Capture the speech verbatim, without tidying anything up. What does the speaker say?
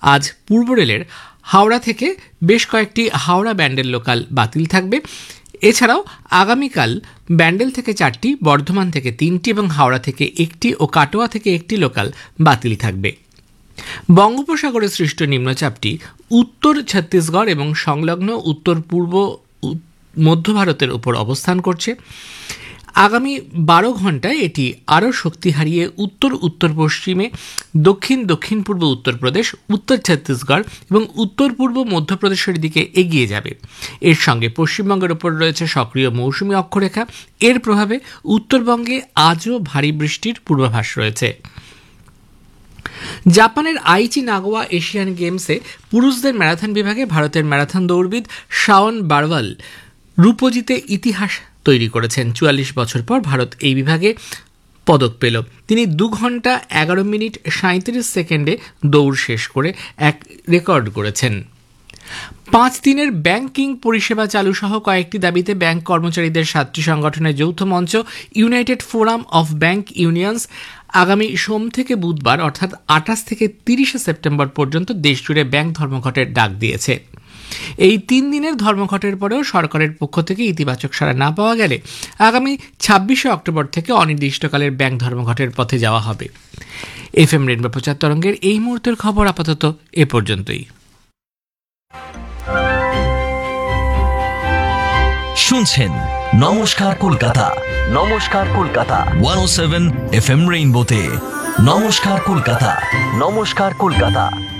আজ পূর্ব রেলের হাওড়া থেকে বেশ কয়েকটি হাওড়া ব্যান্ডেল লোকাল বাতিল থাকবে। এছাড়াও আগামীকাল ব্যান্ডেল থেকে চারটি, বর্ধমান থেকে তিনটি এবং হাওড়া থেকে একটি ও কাটোয়া থেকে একটি লোকাল বাতিল থাকবে। বঙ্গোপসাগরে সৃষ্ট নিম্নচাপটি উত্তর ছত্তিশগড় এবং সংলগ্ন উত্তর পূর্ব মধ্য ভারতের উপর অবস্থান করছে। আগামী বারো ঘন্টায় এটি আরও শক্তি হারিয়ে উত্তর উত্তর পশ্চিমে দক্ষিণ দক্ষিণ পূর্ব উত্তরপ্রদেশ, উত্তর ছত্তিশগড় এবং উত্তর পূর্ব মধ্যপ্রদেশের দিকে এগিয়ে যাবে। এর সঙ্গে পশ্চিমবঙ্গের ওপর রয়েছে সক্রিয় মৌসুমি অক্ষরেখা। এর প্রভাবে উত্তরবঙ্গে আজও ভারী বৃষ্টির পূর্বাভাস রয়েছে। জাপানের আইচি নাগোয়া এশিয়ান গেমসে পুরুষদের ম্যারাথন বিভাগে ভারতের ম্যারাথন দৌড়বিদ শাওন বারওয়াল রূপো জিতে ইতিহাস তৈরি করেছেন। চুয়াল্লিশ বছর পর ভারত এই বিভাগে পদক পেল। তিনি দু ঘন্টা এগারো মিনিট সাঁত্রিশ সেকেন্ডে দৌড় শেষ করে এক রেকর্ড করেছেন। পাঁচ দিনের ব্যাংকিং পরিষেবা চালু সহ কয়েকটি দাবিতে ব্যাংক কর্মচারীদের সাতটি সংগঠনের যৌথ মঞ্চ United forum of bank unions আগামী সোম থেকে বুধবার অর্থাৎ আঠাশ থেকে তিরিশে সেপ্টেম্বর পর্যন্ত দেশজুড়ে ব্যাংক ধর্মঘটের ডাক দিয়েছে। এই তিন দিনের ধর্মঘটের পরেও সরকারের পক্ষ থেকে ইতিবাচক সাড়া না পাওয়া গেলে আগামী ছাব্বিশে অক্টোবর থেকে অনির্দিষ্টকালের ব্যাংক ধর্মঘটের পথে যাওয়া হবে। এফ এম রেনবো প্রচার তরঙ্গের এই মুহূর্তের খবর আপাতত এ পর্যন্তই। শুনছেন নমস্কার কলকাতা, নমস্কার কলকাতা একশো সাত এফ এম রেইনবোতে। নমস্কার কলকাতা, নমস্কার কলকাতা।